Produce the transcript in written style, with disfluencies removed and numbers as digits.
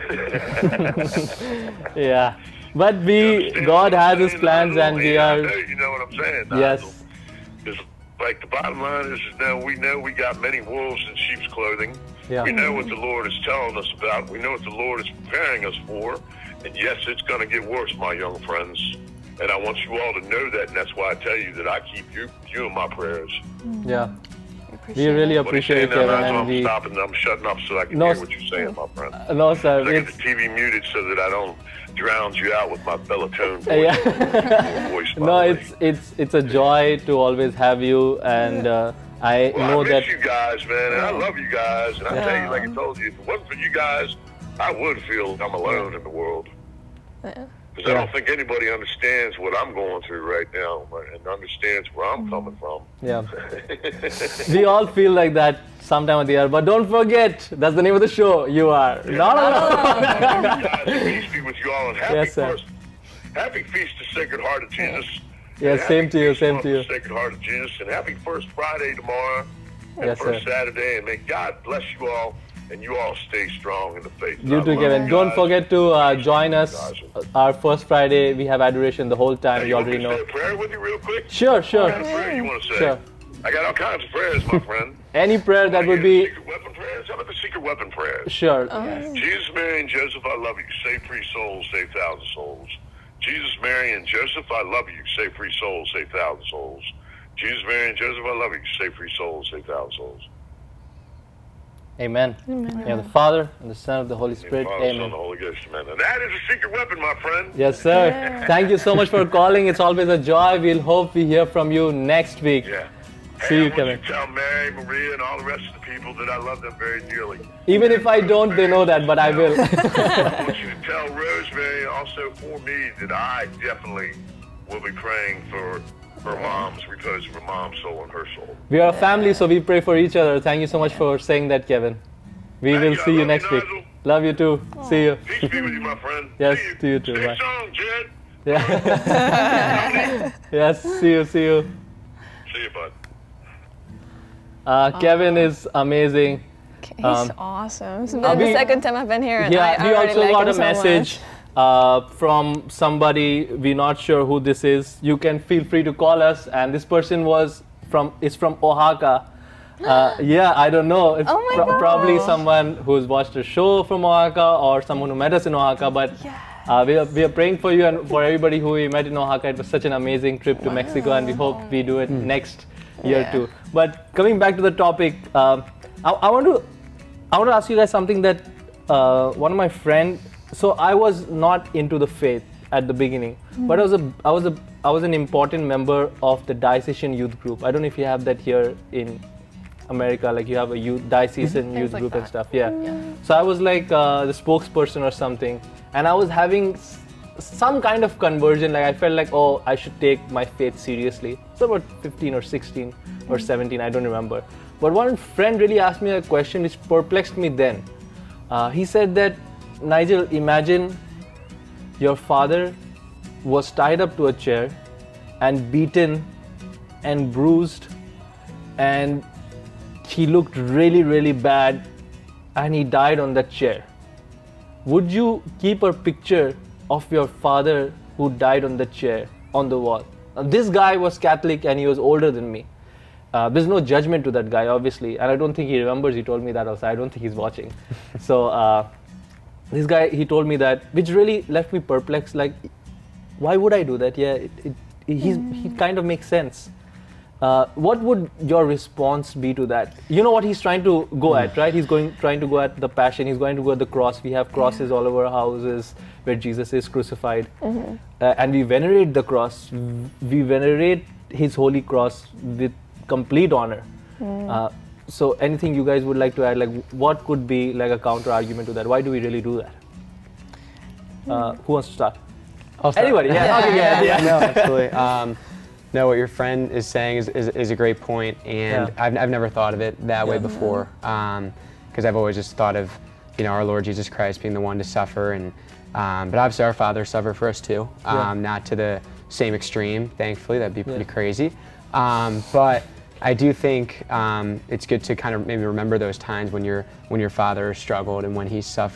Yeah. But God has His plans, and we are. You know what I'm saying? Yes. Because, like, the bottom line is now we know we got many wolves in sheep's clothing. Yeah. We know what the Lord is telling us about. We know what the Lord is preparing us for. And yes, it's going to get worse, my young friends. And I want you all to know that, and that's why I tell you that I keep you in my prayers. Yeah. We really appreciate it, Kevin. And I'm shutting up so I can hear what you're saying, my friend. No, sir. I get the TV muted so that I don't drown you out with my bellatone voice. Yeah. Voice, no, it's a joy to always have you, and I know I that. miss you guys, man, and I love you guys. And I tell you, like I told you, if it wasn't for you guys, I would feel I'm alone in the world. Because I don't think anybody understands what I'm going through right now and understands where I'm coming from. Yeah. We all feel like that sometime of the year, but don't forget, that's the name of the show. You are not alone. Guys, peace be with you all, and happy feast of Sacred Heart of Jesus. Yes, same to you, same to you. Sacred Heart of Jesus, and happy First Friday tomorrow, and First Saturday, and may God bless you all. And you all stay strong in the faith. You too, Kevin. Don't forget to join us. Our First Friday, we have adoration the whole time. You already know. Say a prayer with you real quick? Sure, sure. What kind of prayer you want to say? Sure. I got all kinds of prayers, my friend. Any prayer that would be... Secret weapon prayers? How about the secret weapon prayers? Sure. Jesus, Mary, and Joseph, I love you. Save free souls, save thousand souls. Jesus, Mary, and Joseph, I love you. Save free souls, save thousand souls. Jesus, Mary, and Joseph, I love you. Save free souls, save thousand souls. Amen. Amen. Yeah, the Father and the Son of the Holy Spirit. Father, Amen. Son, the Holy Ghost. Amen. And that is a secret weapon, my friend. Yes, sir. Yeah. Thank you so much for calling. It's always a joy. We'll hope we hear from you next week. Yeah. See you, Kevin. You tell Mary, Maria, and all the rest of the people that I love them very dearly. Even if I don't, they know that, but I will. I want you to tell Rosemary also for me that I definitely will be praying for her mom's repose of her mom's soul and her soul. We are a family, so we pray for each other. Thank you so much for saying that, Kevin. We will see you next week. Love you too. See you. Peace be with you, my friend. Yes, to you too. Stay Bye. strong, Jed. Yeah. Yes, see you. See you, bud. Kevin is amazing. He's awesome. It's been the second time I've been here, and yeah, I we also like got a so message from somebody. We're not sure who this is. You can feel free to call us. And this person is from Oaxaca. Yeah, I don't know. It's probably someone who's watched a show from Oaxaca or someone who met us in Oaxaca. But we are praying for you and for everybody who we met in Oaxaca. It was such an amazing trip to Mexico, and we hope we do it next year too. But coming back to the topic, I want to ask you guys something that one of my friends. So I was not into the faith at the beginning, but I was an important member of the diocesan youth group. I don't know if you have that here in America, like you have a diocesan youth group and stuff. Yeah. So I was like the spokesperson or something, and I was having some kind of conversion. Like I felt like, oh, I should take my faith seriously. So about 15 or 16 or 17, I don't remember. But one friend really asked me a question which perplexed me then. He said that, Nigel, imagine your father was tied up to a chair and beaten and bruised, and he looked really, really bad, and he died on that chair. Would you keep a picture of your father who died on the chair on the wall? This guy was Catholic and he was older than me. There's no judgment to that guy, obviously, and I don't think he remembers. He told me that also. I don't think he's watching. So this guy, he told me that, which really left me perplexed. Like, why would I do that? Yeah, he kind of makes sense. What would your response be to that? You know what he's trying to go at, right? He's trying to go at the passion. He's going to go at the cross. We have crosses all over our houses where Jesus is crucified, and we venerate the cross. We venerate his holy cross with complete honor. So anything you guys would like to add? Like, what could be like a counter argument to that? Why do we really do that? Who wants to start? I'll start. Anybody? Yeah. Okay. Yeah. No, absolutely. No, what your friend is saying is a great point, and I've never thought of it that way before, because I've always just thought of, our Lord Jesus Christ being the one to suffer, and but obviously our Father suffered for us too, not to the same extreme, thankfully. That'd be pretty crazy, but I do think it's good to kind of maybe remember those times when your father struggled and when he suffered.